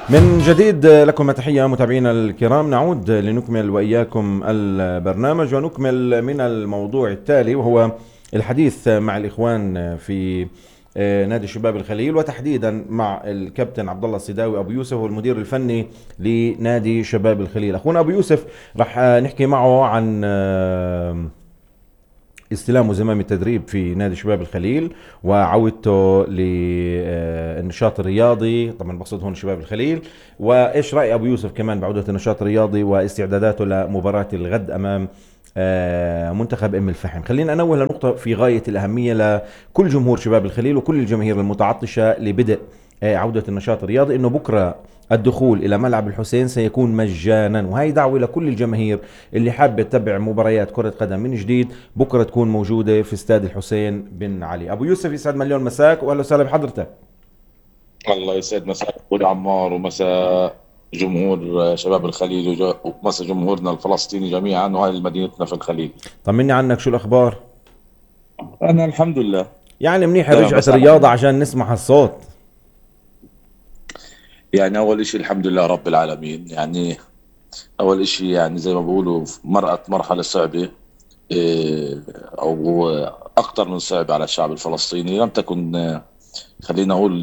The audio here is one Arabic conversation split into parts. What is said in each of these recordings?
من جديد لكم تحية متابعينا الكرام. نعود لنكمل وإياكم البرنامج ونكمل من الموضوع التالي، وهو الحديث مع الإخوان في نادي شباب الخليل، وتحديدا مع الكابتن عبد الله الصداوي أبو يوسف والمدير الفني لنادي شباب الخليل. أخونا أبو يوسف راح نحكي معه عن استلامه زمام التدريب في نادي شباب الخليل وعودته للنشاط الرياضي، طبعا بقصد هون شباب الخليل، وايش راي ابو يوسف كمان بعوده النشاط الرياضي واستعداداته لمباراه الغد امام منتخب ام الفحم. خلينا انوه لنقطه في غايه الاهميه لكل جمهور شباب الخليل وكل الجماهير المتعطشه لبدء عودة النشاط الرياضي، انه بكرة الدخول الى ملعب الحسين سيكون مجانا، وهي دعوة لكل الجماهير اللي حابة تتابع مباريات كرة قدم من جديد بكرة تكون موجودة في استاد الحسين بن علي. ابو يوسف يسعد مليون مساك واهلا وسهلا بحضرتك. الله يسعد مساء أخوي عمار ومساء جمهور شباب الخليل ومساء جمهورنا الفلسطيني جميعا وأهل مدينتنا في الخليل. طمني عنك، شو الاخبار؟ أنا الحمد لله يعني منيح دائما رجعت بسعى. الرياضة عشان نسمع الصوت. يعني أول إشي الحمد لله رب العالمين. يعني أول إشي يعني زي ما بقولوا مرقت مرحلة صعبة، أو أكثر من صعبة على الشعب الفلسطيني. لم تكن خلينا أقول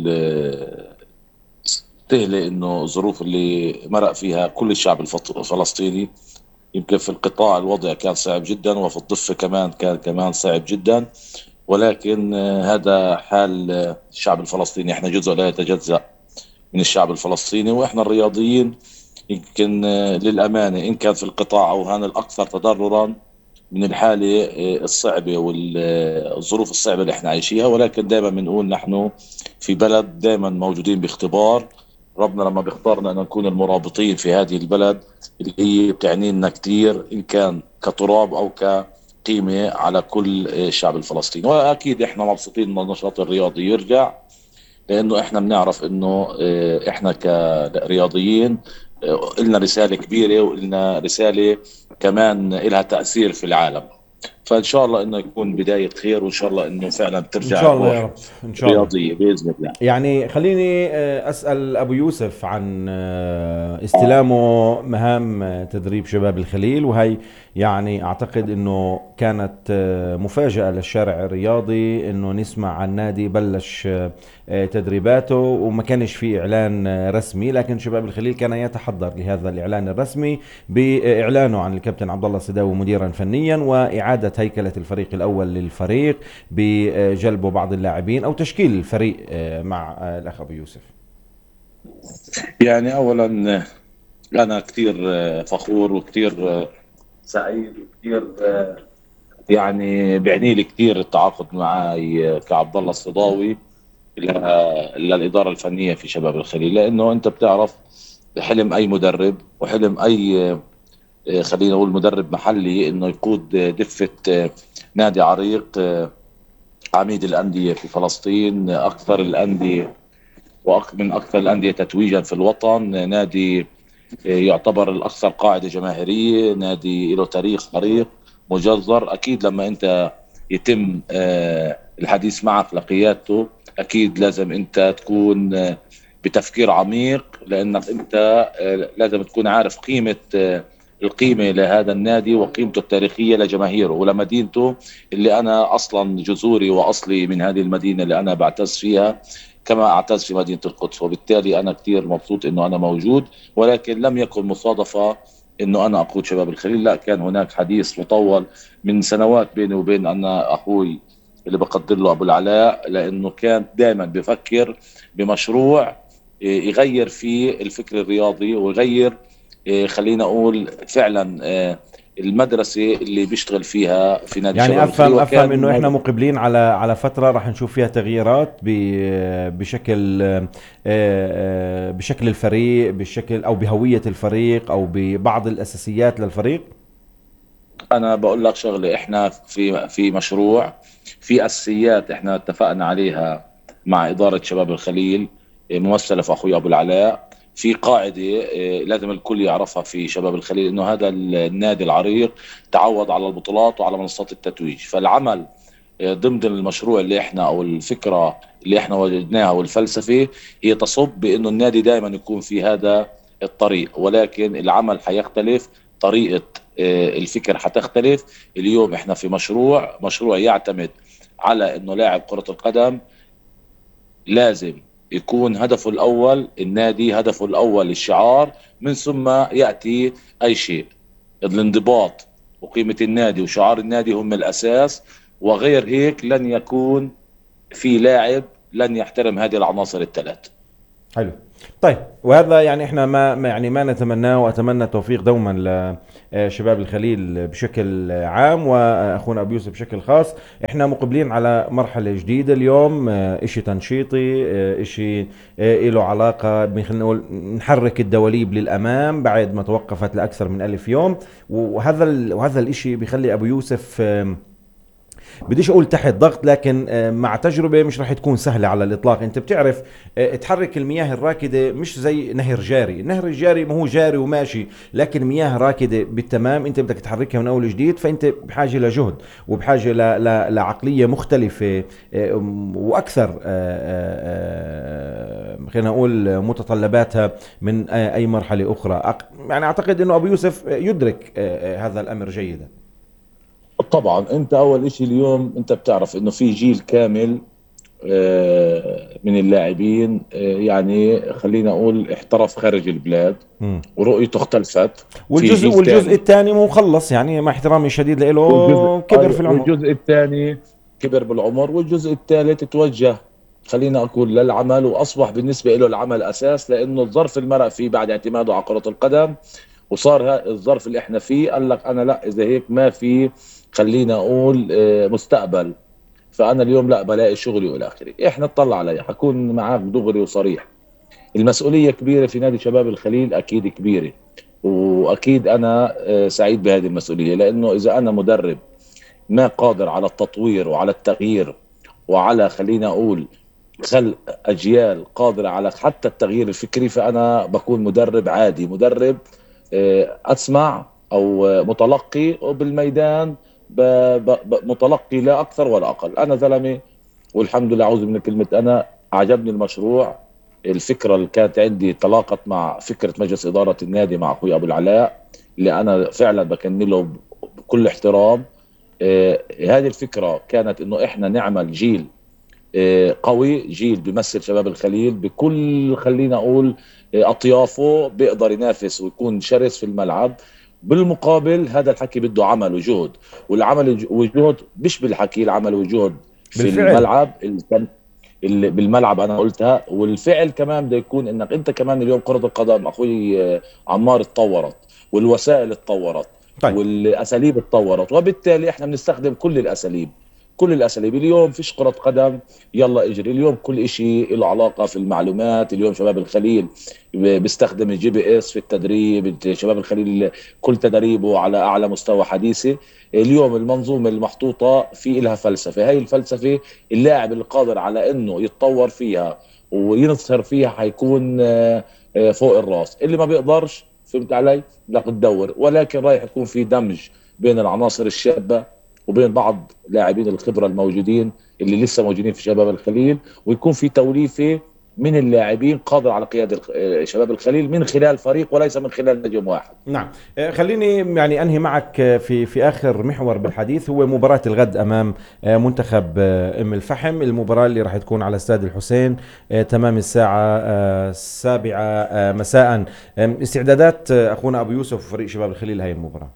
سهلة، إنه الظروف اللي مرق فيها كل الشعب الفلسطيني. يمكن في القطاع الوضع كان صعب جدا، وفي الضفة كمان كان كمان صعب جدا. ولكن هذا حال الشعب الفلسطيني. احنا جزء لا يتجزأ من الشعب الفلسطيني، واحنا الرياضيين يمكن للأمانة إن كان في القطاع أو هان الأكثر تضررا من الحالة الصعبة والظروف الصعبة اللي احنا عايشيها. ولكن دائما بنقول نحن في بلد دائما موجودين باختبار. ربنا لما بيختارنا أن نكون المرابطين في هذه البلد اللي هي بتعني لنا كثير، إن كان كتراب أو كقيمة على كل الشعب الفلسطيني. وأكيد إحنا مبسوطين إن النشاط الرياضي يرجع، لأنه إحنا بنعرف إنه إحنا كرياضيين إلنا رسالة كبيرة وإلنا رسالة كمان إلها تأثير في العالم. فإن شاء الله إنه يكون بداية خير، وإن شاء الله إنه فعلا ان ترجع شاء الله يا الروح رب، ان شاء الله. الرياضية بإذن الله. يعني خليني أسأل أبو يوسف عن استلامه مهام تدريب شباب الخليل، وهي يعني أعتقد أنه كانت مفاجأة للشارع الرياضي أنه نسمع عن نادي بلش تدريباته وما كانش في إعلان رسمي، لكن شباب الخليل كان يتحضر لهذا الإعلان الرسمي بإعلانه عن الكابتن عبد الله الصداوي مديرا فنيا، وإعادة هيكلة الفريق الأول للفريق بجلبه بعض اللاعبين أو تشكيل الفريق مع الأخ أبو يوسف. يعني أولا أنا كثير فخور وكثير سعيد وكثير يعني بيعني لي كثير التعاقد معي كعبد الله الصداوي للإدارة الفنية في شباب الخليل. لأنه أنت بتعرف حلم أي مدرب وحلم أي خلينا نقول مدرب محلي إنه يقود دفة نادي عريق، عميد الأندية في فلسطين، أكثر الأندية ومن أكثر الأندية تتويجا في الوطن، نادي يعتبر الأكثر قاعدة جماهيرية، نادي له تاريخ عريق مجزر. أكيد لما أنت يتم الحديث معك لقيادته، أكيد لازم أنت تكون بتفكير عميق، لأنك أنت لازم تكون عارف قيمة القيمة لهذا النادي وقيمته التاريخية لجماهيره ولمدينته، اللي أنا أصلا جذوري وأصلي من هذه المدينة اللي أنا بعتز فيها كما أعتز في مدينة القدس. وبالتالي أنا كتير مبسوط أنه أنا موجود. ولكن لم يكن مصادفة أنه أنا أقود شباب الخليل، لا، كان هناك حديث مطول من سنوات بيني وبين أنا أخوي اللي بقدر له أبو العلاء، لأنه كان دائما بفكر بمشروع يغير في الفكر الرياضي ويغير خلينا أقول فعلا المدرسة اللي بيشتغل فيها في نادي يعني شباب الخليل. افهم انه وكان احنا مقبلين على فتره راح نشوف فيها تغييرات بشكل بشكل الفريق، بشكل او بهويه الفريق او ببعض الاساسيات للفريق. انا بقول لك شغله، احنا في مشروع، في اساسيات احنا اتفقنا عليها مع اداره شباب الخليل ممثله في اخوي ابو العلاء. في قاعده لازم الكل يعرفها في شباب الخليل، انه هذا النادي العريق تعود على البطولات وعلى منصات التتويج. فالعمل ضمن المشروع اللي احنا او الفكره اللي احنا وجدناها والفلسفه، هي تصب بانه النادي دائما يكون في هذا الطريق، ولكن العمل حيختلف، طريقه الفكر حتختلف. اليوم احنا في مشروع يعتمد على انه لاعب كره القدم لازم يكون هدفه الأول النادي، هدفه الأول الشعار، من ثم يأتي أي شيء. الانضباط وقيمة النادي وشعار النادي هم الأساس، وغير هيك لن يكون في لاعب لن يحترم هذه العناصر الثلاث. حلو. طيب، وهذا يعني احنا يعني ما نتمناه، واتمنى التوفيق دوما لشباب الخليل بشكل عام واخونا ابو يوسف بشكل خاص. احنا مقبلين على مرحله جديده اليوم، اشي تنشيطي، اشي له علاقه خلينا نقول نحرك الدواليب للامام بعد ما توقفت لاكثر من 1000 يوم. وهذا الاشي بيخلي ابو يوسف بديش اقول تحت ضغط، لكن مع تجربة مش راح تكون سهلة على الاطلاق. انت بتعرف تحرك المياه الراكدة مش زي نهر جاري. النهر الجاري ما هو جاري وماشي، لكن مياه راكدة بالتمام انت بدك تحركها من اول جديد، فانت بحاجة لجهد وبحاجة لعقلية مختلفة واكثر خلينا نقول متطلباتها من اي مرحلة اخرى. يعني اعتقد انه ابو يوسف يدرك هذا الامر جيدا. طبعا انت اول اشي اليوم انت بتعرف انه في جيل كامل من اللاعبين، يعني خلينا اقول احترف خارج البلاد مم. ورؤيته اختلفت. في والجزء جيل والجزء ثاني، الثاني مو خلص، يعني مع احترامي الشديد والجزء له كبر في العمر. والجزء الثاني كبر بالعمر، والجزء الثالث توجه خلينا اقول للعمل، واصبح بالنسبه له العمل اساس، لانه الظرف اللي مرق فيه بعد اعتماده على كره القدم وصار الظرف اللي احنا فيه، قال لك انا لا، اذا هيك ما في خلينا اقول مستقبل، فانا اليوم لا بلاقي شغلي والى اخره. احنا اطلع علي، حكون معاك دغري وصريح، المسؤوليه كبيره في نادي شباب الخليل، اكيد كبيره، واكيد انا سعيد بهذه المسؤوليه، لانه اذا انا مدرب ما قادر على التطوير وعلى التغيير وعلى خلينا اقول خلق اجيال قادره على حتى التغيير الفكري، فانا بكون مدرب عادي، مدرب اسمع او متلقي، وبالميدان متلقي لا اكثر ولا اقل. انا زلمه والحمد لله، اعوذ من كلمه انا، عجبني المشروع، الفكره اللي كانت عندي تلاقت مع فكره مجلس اداره النادي مع اخوي ابو العلاء، اللي انا فعلا بكن له بكل احترام. هذه الفكره كانت انه احنا نعمل جيل قوي، جيل بيمثل شباب الخليل بكل خلينا اقول اطيافه، بيقدر ينافس ويكون شرس في الملعب. بالمقابل هذا الحكي بده عمل وجهد، والعمل وجهد مش بالحكي، العمل وجهد في بالفعل. الملعب اللي بالملعب انا قلتها، والفعل كمان بده يكون انك انت كمان اليوم كرة القدم اخوي عمار اتطورت، والوسائل اتطورت، طيب. والاساليب اتطورت، وبالتالي احنا بنستخدم كل الاساليب، كل الاساليب. اليوم فيش كرة قدم يلا اجري، اليوم كل اشي له علاقة في المعلومات. اليوم شباب الخليل بيستخدم الجي بي اس في التدريب، شباب الخليل كل تدريبه على اعلى مستوى حديثي. اليوم المنظومة المحطوطة في لها فلسفة، هاي الفلسفة اللاعب اللي قادر على انه يتطور فيها وينصهر فيها حيكون فوق الراس. اللي ما بيقدرش، فهمت علي، لا تدور، ولكن رايح يكون في دمج بين العناصر الشابة وبين بعض لاعبين الخبرة الموجودين اللي لسه موجودين في شباب الخليل، ويكون في توليفة من اللاعبين قادر على قيادة شباب الخليل من خلال فريق وليس من خلال نجم واحد. نعم. خليني يعني انهي معك في اخر محور بالحديث، هو مباراة الغد امام منتخب ام الفحم، المباراة اللي راح تكون على استاد الحسين تمام الساعة 7 مساء. استعدادات اخونا ابو يوسف وفريق شباب الخليل هاي المباراة.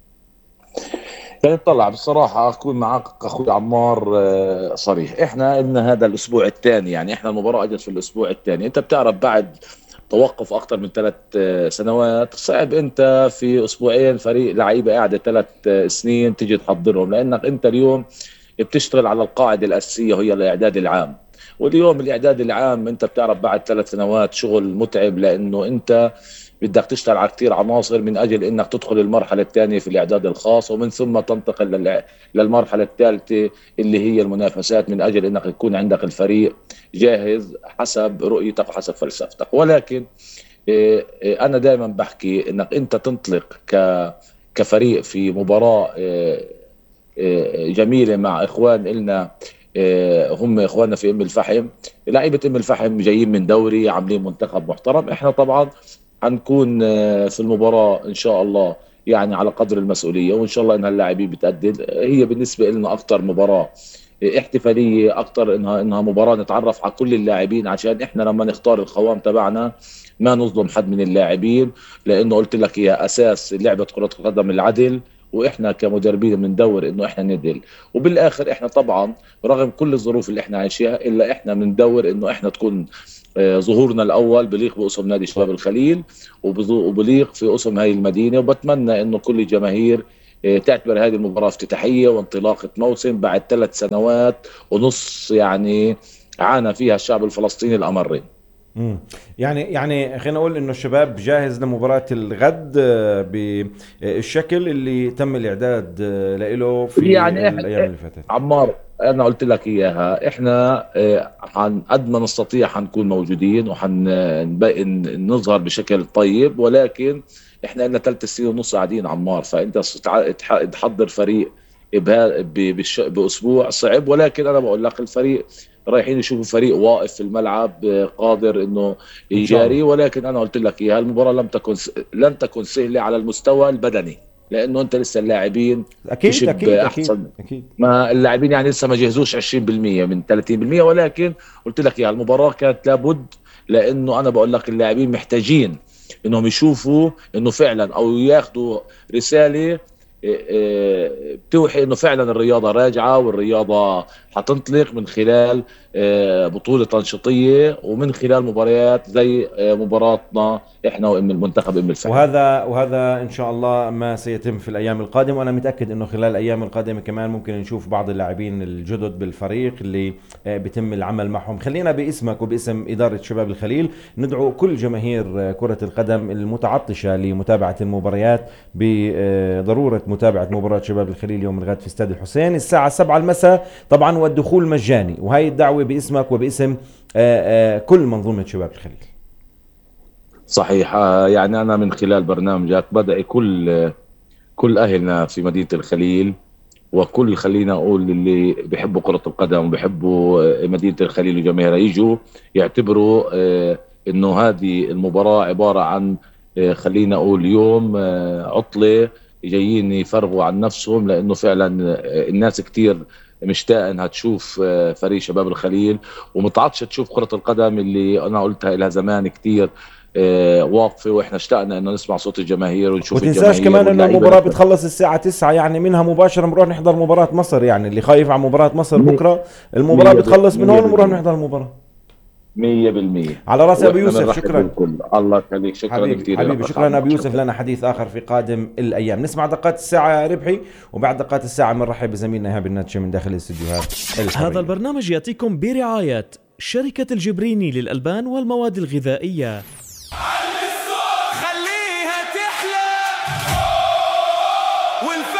يعني طلع بصراحة أكون معك أخوي عمار صريح، إحنا إلنا هذا الأسبوع الثاني، يعني إحنا المباراة أجت في الأسبوع الثاني. أنت بتعرف بعد توقف أكثر من 3 سنوات صعب أنت في أسبوعين فريق لعيبة قاعدة 3 سنين تيجي تحضرهم، لأنك أنت اليوم بتشتغل على القاعدة الأساسية وهي الإعداد العام. واليوم الإعداد العام أنت بتعرف بعد 3 سنوات شغل متعب، لأنه أنت بدك تشتغل على كثير عناصر من اجل انك تدخل المرحله الثانيه في الاعداد الخاص، ومن ثم تنتقل للمرحله الثالثه اللي هي المنافسات، من اجل انك يكون عندك الفريق جاهز حسب رؤيتك وحسب فلسفتك. ولكن انا دائما بحكي انك انت تنطلق كفريق في مباراه جميله مع اخوان إلنا، هم اخواننا في ام الفحم. لعيبه ام الفحم جايين من دوري، عاملين منتخب محترم. احنا طبعا حنكون في المباراه ان شاء الله يعني على قدر المسؤوليه، وان شاء الله انها اللاعبين بتأدي. هي بالنسبه لنا اكثر مباراه احتفاليه، اكثر انها مباراه نتعرف على كل اللاعبين، عشان احنا لما نختار القوام تبعنا ما نظلم حد من اللاعبين. لانه قلت لك هي اساس لعبه كره القدم العدل، واحنا كمدربين بندور انه احنا ندل. وبالاخر احنا طبعا رغم كل الظروف اللي احنا عايشيها، الا احنا بندور انه احنا تكون ظهورنا الاول بليق باسم نادي شباب الخليل، وبليق في اسم هاي المدينه. وبتمنى انه كل الجماهير تعتبر هذه المباراه افتتاحيه وانطلاقه موسم بعد 3 سنوات ونص يعني عانى فيها الشعب الفلسطيني الامرين. يعني خلينا نقول انه الشباب جاهز لمباراة الغد بالشكل اللي تم الاعداد له في يعني الايام اللي فاتت. عمار، انا قلت لك اياها، احنا قد ما نستطيع حنكون موجودين نظهر بشكل طيب، ولكن احنا لنا 3 سنين ونص قاعدين عمار. فانت تحضر فريق باسبوع صعب، ولكن انا بقول لك الفريق رايحين يشوفوا فريق واقف في الملعب قادر انه ان شاء الله. يجاري. ولكن انا قلت لك اياها، المباراه لن تكن سهله على المستوى البدني، لانه انت لسه اللاعبين اكيد اكيد اكيد احسن. اكيد. ما اللاعبين يعني لسه ما جهزوش 20% من 30%، ولكن قلت لك يا المباراة كانت لابد. لانه انا بقول لك اللاعبين محتاجين انهم يشوفوا انه فعلا او ياخذوا رسالة بتوحي انه فعلا الرياضة راجعة، والرياضة حتنطلق من خلال بطولة تنشيطية، ومن خلال مباريات زي مباراتنا احنا والمنتخب الفحم. وهذا ان شاء الله ما سيتم في الايام القادمه. وانا متاكد انه خلال الايام القادمه كمان ممكن نشوف بعض اللاعبين الجدد بالفريق اللي بيتم العمل معهم. خلينا باسمك وباسم اداره شباب الخليل ندعو كل جماهير كره القدم المتعطشه لمتابعه المباريات بضروره متابعه مباراه شباب الخليل يوم الغد في استاد الحسين الساعه 7 المساء طبعا، والدخول مجاني. وهي الدعوه باسمك وباسم كل منظومه شباب الخليل. صحيح. يعني أنا من خلال برنامجك بدعي كل أهلنا في مدينة الخليل، وكل خلينا أقول اللي بيحبوا كرة القدم وبيحبوا مدينة الخليل وجماهيرها يجوا يعتبروا إنه هذه المباراة عبارة عن خلينا أقول يوم عطلة، جايين يفرغوا عن نفسهم. لأنه فعلا الناس كتير مشتاقة انها تشوف فريق شباب الخليل، ومتعطشة تشوف كرة القدم اللي انا قلتها لها زمان كتير واقفة. واحنا اشتقنا انه نسمع صوت الجماهير ونشوف الجماهير. وتنساش كمان انه المباراة بتخلص الساعة 9، يعني منها مباشرة بنروح نحضر مباراة مصر. يعني اللي خايف عن مباراة مصر بكرة المباراة بتخلص من هون ونروح نحضر المباراة 100%. على راسي ابو يوسف، شكرا. الله يخليك، شكرا كثير حبيبي، شكرا ابو يوسف. لنا حديث اخر في قادم الايام. نسمع دقات الساعه ربحي، وبعد دقات الساعه بنرحب بزميلنا ايهاب الناتشي من داخل الاستديوهات الحرية. هذا البرنامج ياتيكم برعايه شركه الجبريني للالبان والمواد الغذائيه.